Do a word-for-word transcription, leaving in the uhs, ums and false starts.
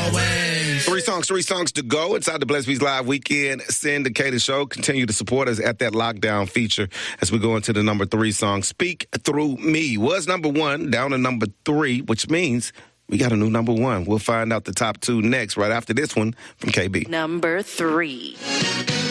always. Three songs, three songs to go inside the Blessed Beats Live Weekend syndicated show. Continue to support us at that lockdown feature as we go into the number three song. Speak Through Me was number one, down to number three, which means we got a new number one. We'll find out the top two next, right after this one from K B. Number three.